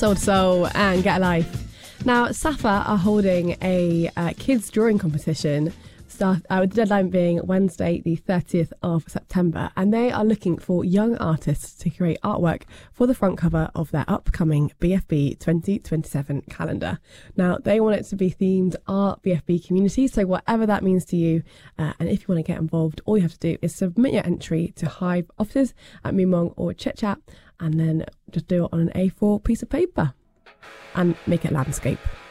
Soul to Soul and Get a Life. Now, SAFA are holding a kids drawing competition with the deadline being Wednesday the 30th of September, and they are looking for young artists to create artwork for the front cover of their upcoming BFB 2027 calendar. Now, they want it to be themed Art BFB Community, so whatever that means to you, and if you want to get involved, all you have to do is submit your entry to Hive offices at Mumong or Chit Chat, and then just do it on an A4 piece of paper and make it landscape.